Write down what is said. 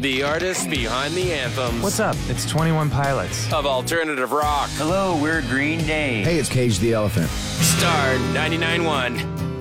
The artists behind the anthems What's up? It's 21 Pilots. of alternative rock. Hello, we're Green Day. Hey, it's Cage the Elephant. Star 99.1.